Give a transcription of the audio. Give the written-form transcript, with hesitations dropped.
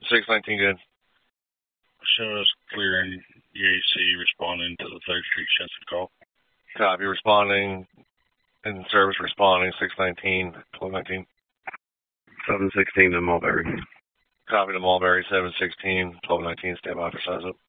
619 good. Show us clear EAC responding to the 3rd Street Shenson call. Copy, responding. In service, responding, 619, 1219. 716 to Mulberry. Copy to Mulberry, 716, 1219, stand by for size up.